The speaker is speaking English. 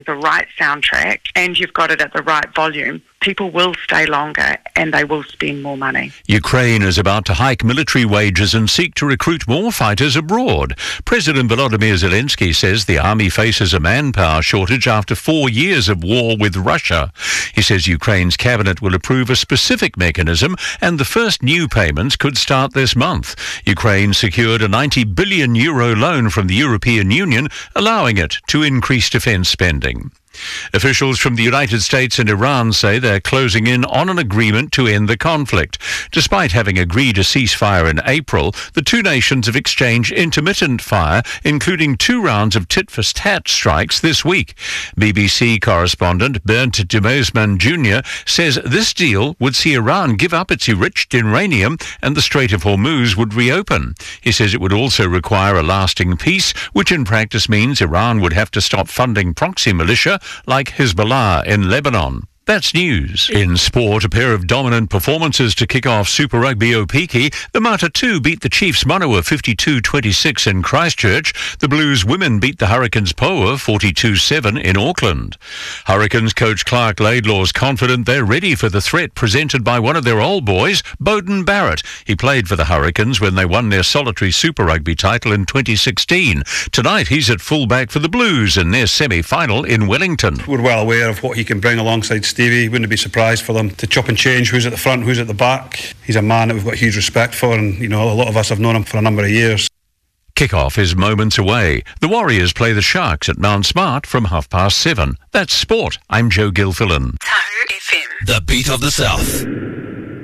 the right soundtrack and you've got it at the right volume, people will stay longer and they will spend more money. Ukraine is about to hike military wages and seek to recruit more fighters abroad. President Volodymyr Zelensky says the army faces a manpower shortage after 4 years of war with Russia. He says Ukraine's cabinet will approve a specific mechanism and the first new payments could start this month. Ukraine secured a €90 billion loan from the European Union, allowing it to increase defence spending. Officials from the United States and Iran say they're closing in on an agreement to end the conflict. Despite having agreed a ceasefire in April, the two nations have exchanged intermittent fire, including 2 rounds of tit-for-tat strikes this week. BBC correspondent Bernd Demosman Jr. says this deal would see Iran give up its enriched uranium and the Strait of Hormuz would reopen. He says it would also require a lasting peace, which in practice means Iran would have to stop funding proxy militia like Hezbollah in Lebanon. That's news. In sport, a pair of dominant performances to kick off Super Rugby Opiki. The Mata 2 beat the Chiefs Manawa 52-26 in Christchurch. The Blues women beat the Hurricanes Poa 42-7 in Auckland. Hurricanes coach Clark Laidlaw is confident they're ready for the threat presented by one of their old boys, Beauden Barrett. He played for the Hurricanes when they won their solitary Super Rugby title in 2016. Tonight he's at fullback for the Blues in their semi-final in Wellington. We're well aware of what he can bring alongside Stevie. Wouldn't be surprised for them to chop and change who's at the front, who's at the back. He's a man that we've got huge respect for, and a lot of us have known him for a number of years. Kick-off is moments away. The Warriors play the Sharks at Mount Smart from 7:30. That's sport. I'm Joe Gilfillan. Tahoe FM. The beat of the South.